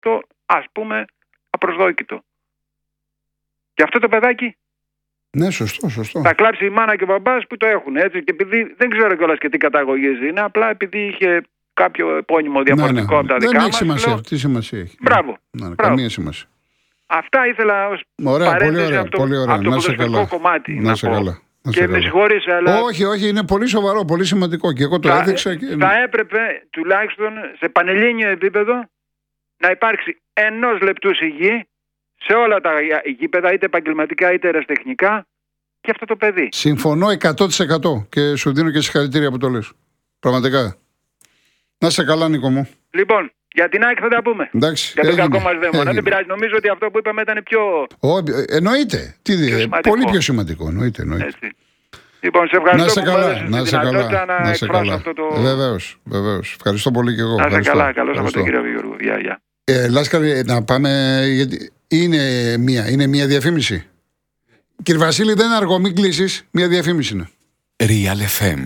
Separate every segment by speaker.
Speaker 1: το ας πούμε απροσδόκητο. Και αυτό το παιδάκι.
Speaker 2: Ναι, σωστό.
Speaker 1: Θα κλάψει η μάνα και ο μπαμπάς που το έχουν, έτσι. Και επειδή δεν ξέρω κιόλας και τι καταγωγής είναι, απλά επειδή είχε κάποιο επώνυμο διαφορετικό από τα δικά μας.
Speaker 2: Δεν έχει σημασία. Τι σημασία έχει.
Speaker 1: Μπράβο.
Speaker 2: Καμία σημασία.
Speaker 1: Αυτά ήθελα ως παρένθεση από το ποδοσφαιρικό κομμάτι.
Speaker 2: Να σε καλά.
Speaker 1: Και με συγχωρείς, αλλά.
Speaker 2: Όχι, είναι πολύ σοβαρό, πολύ σημαντικό. Και εγώ το έδειξα.
Speaker 1: Θα έπρεπε τουλάχιστον σε πανελλήνιο επίπεδο να υπάρξει 1 λεπτού σιγή σε όλα τα γήπεδα, είτε επαγγελματικά είτε ερασιτεχνικά, και αυτό το παιδί.
Speaker 2: Συμφωνώ 100% και σου δίνω και συγχαρητήρια που το λες. Πραγματικά. Να σε καλά, Νίκο μου.
Speaker 1: Λοιπόν, για την ΑΕΚ θα τα πούμε.
Speaker 2: Εντάξει,
Speaker 1: για τον κακό μας δαίμονα. Δεν πειράζει. Νομίζω ότι αυτό που είπαμε ήταν πιο.
Speaker 2: Εννοείται. Πολύ πιο σημαντικό. Εννοείται.
Speaker 1: Λοιπόν, σε ευχαριστώ που
Speaker 2: να σε καλά.
Speaker 1: Να εκφράσω αυτό το.
Speaker 2: Βεβαίως. Ευχαριστώ πολύ και εγώ.
Speaker 1: Να σε καλά. Καλώς από τον κύριο Βιωρού. Γεια.
Speaker 2: Λάσκαρη, να πάμε. Γιατί είναι μία διαφήμιση. Κύριε Βασίλη, δεν είναι αργό, μην κλείσεις. Μία διαφήμιση είναι.
Speaker 3: Real FM.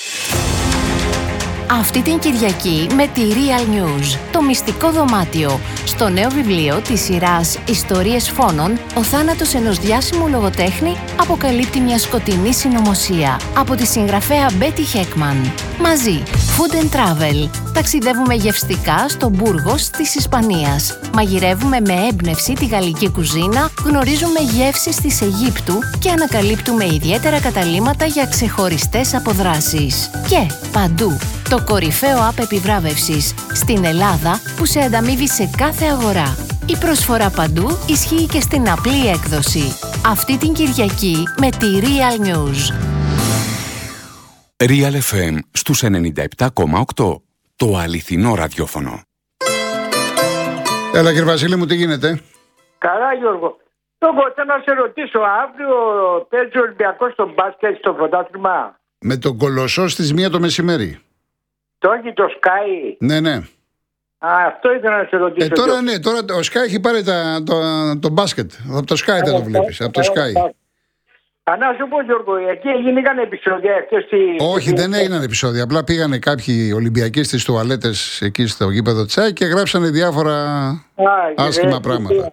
Speaker 4: Αυτή την Κυριακή με τη Real News, το μυστικό δωμάτιο. Στο νέο βιβλίο της σειράς «Ιστορίες φόνων», ο θάνατος ενός διάσημου λογοτέχνη αποκαλύπτει μια σκοτεινή συνωμοσία. Από τη συγγραφέα Μπέτι Χέκμαν. Μαζί, Food and Travel. Ταξιδεύουμε γευστικά στο Μπούργος της Ισπανίας. Μαγειρεύουμε με έμπνευση τη γαλλική κουζίνα, γνωρίζουμε γεύσεις της Αιγύπτου και ανακαλύπτουμε ιδιαίτερα καταλύματα για ξεχωριστές αποδράσεις. Και παντού, το κορυφαίο app επιβράβευσης στην Ελλάδα που σε ανταμείβει σε κάθε αγορά. Η προσφορά παντού ισχύει και στην απλή έκδοση. Αυτή την Κυριακή με τη Real News.
Speaker 3: Real FM στους 97,8. Το αληθινό ραδιόφωνο.
Speaker 2: Έλα κύριε Βασίλη μου, τι γίνεται?
Speaker 5: Καλά Γιώργο. Θέλω να σε ρωτήσω, αύριο παίζει ο Ολυμπιακός στο μπάσκετ στο πρωτάθλημα?
Speaker 2: Με τον Κολοσσό στις 1 το μεσημέρι.
Speaker 5: Το έχει το Sky?
Speaker 2: Ναι.
Speaker 5: Αυτό ήθελα να σε ρωτήσω.
Speaker 2: Τώρα ο Sky έχει πάρει το μπάσκετ. Από το Sky δεν το βλέπεις. Από το Sky.
Speaker 5: Να σου πω Γιώργο, εκεί έγιναν επεισόδια
Speaker 2: Όχι, δεν έγιναν επεισόδια. Απλά πήγανε κάποιοι Ολυμπιακοί στις τουαλέτες εκεί στο γήπεδο Τσάι και γράψανε διάφορα άσχημα πράγματα.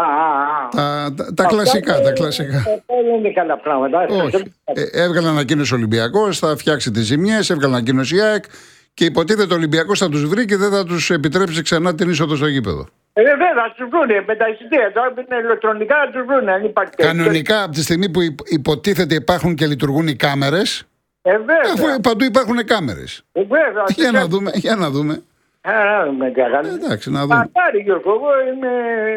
Speaker 2: Τα κλασικά.
Speaker 5: Δεν είναι καλά πράγματα.
Speaker 2: Όχι. Έβγαλε ανακοίνωση ο Ολυμπιακός, θα φτιάξει τις ζημιές, έβγαλε ανακοίνωση η ΑΕΚ και υποτίθεται ο Ολυμπιακός θα τους βρει και δεν θα τους επιτρέψει ξανά την είσοδο στο γήπεδο.
Speaker 5: Βέβαια, θα τους βρούνε με τα εισιτήρια. Τώρα είναι ηλεκτρονικά, θα τους βρούνε. Αν υπάρχει.
Speaker 2: Κανονικά, από τη στιγμή που υποτίθεται υπάρχουν και λειτουργούν οι κάμερες. Αφού παντού υπάρχουν κάμερες. Για να δούμε. Εντάξει, να δούμε.
Speaker 5: Πάρει Γιώργο, εγώ είμαι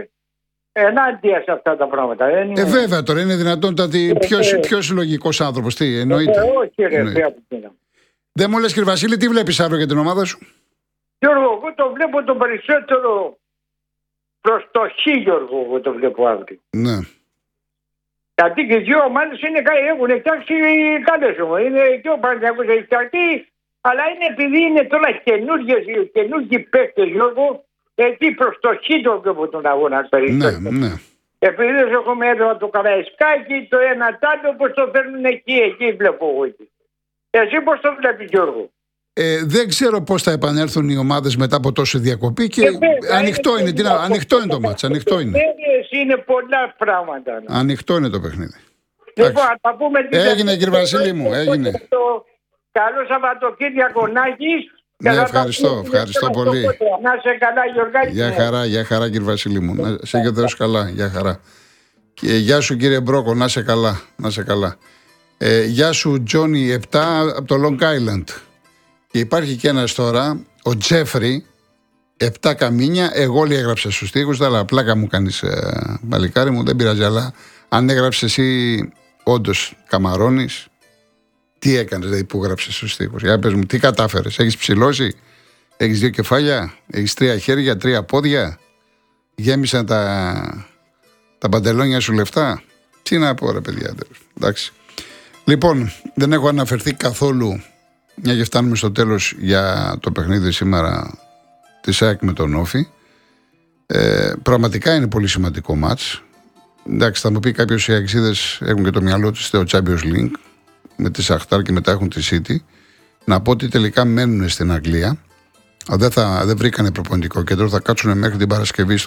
Speaker 5: ενάντια σε αυτά τα πράγματα.
Speaker 2: Βέβαια, τώρα είναι δυνατόν. Ποιος λογικός άνθρωπος, τι εννοείται?
Speaker 5: Όχι, ρε,
Speaker 2: δεν μου λες κύριε Βασίλη, τι βλέπεις αύριο για την ομάδα σου?
Speaker 5: Γιώργο, εγώ το βλέπω το περισσότερο προς το χ, Γιώργο, εγώ το βλέπω αύριο.
Speaker 2: Ναι.
Speaker 5: Γιατί και οι δύο ομάδες έχουν φτιάξει καλές ομάδες. Είναι και ο Παναθηναϊκός έχει φτιαχτεί, αλλά είναι επειδή είναι τώρα καινούργιοι παίκτες, Γιώργο, εκεί προς το χ το βλέπω τον αγώνα περισσότερο.
Speaker 2: Ναι.
Speaker 5: Επειδή δεν έχουμε έρθει το Καραϊσκάκι, το ένα τ' άλλο, πώς το φέρνουν εκεί βλέπω εγώ εκεί. Εσύ πώς το βλέπεις Γιώργο?
Speaker 2: Δεν ξέρω πώς θα επανέλθουν οι ομάδες μετά από τόση διακοπή και ανοιχτό είναι το μάτς. Ανοιχτό είναι.
Speaker 5: Είναι πολλά πράγματα.
Speaker 2: Ανοιχτό είναι το παιχνίδι.
Speaker 5: Λοιπόν, θα πούμε
Speaker 2: έγινε κύριε Βασίλη μου, έγινε.
Speaker 5: Καλό Σαββατοκύριακο να έχεις.
Speaker 2: Ναι, ευχαριστώ πολύ.
Speaker 5: Να σε καλά Γιωργάκη.
Speaker 2: Γεια χαρά κύριε Βασίλη μου. Να σε και Θεός καλά, γεια χαρά. Και γεια σου κύριε Μπρόκο, να σε καλά. Γεια σου Τζόνι 7 από το Long Island. Και υπάρχει και ένας τώρα, ο Τζέφρι, 7 καμίνια. Εγώ όλοι έγραψα στους στίχους, αλλά πλάκα μου κάνεις παλικάρι μου, δεν πειράζει. Αλλά αν έγραψες εσύ όντως καμαρώνεις, τι έκανες δηλαδή που έγραψες στους στίχους? Για πες μου, τι κατάφερες? Έχεις ψηλώσει? Έχεις 2 κεφάλια? Έχεις 3 χέρια, 3 πόδια? Γέμισαν τα παντελόνια σου λεφτά? Τι να πω ρε παιδιά, εντάξει. Λοιπόν, δεν έχω αναφερθεί καθόλου, μια και φτάνουμε στο τέλος, για το παιχνίδι σήμερα της ΑΕΚ με τον Όφη. Πραγματικά είναι πολύ σημαντικό μάτς. Εντάξει, θα μου πει κάποιος, οι αεξίδες έχουν και το μυαλό τους στο Champions League με τη Σαχτάρ και μετά έχουν τη City. Να πω ότι τελικά μένουν στην Αγγλία, δεν βρήκανε προπονητικό κέντρο, θα κάτσουν μέχρι την Παρασκευή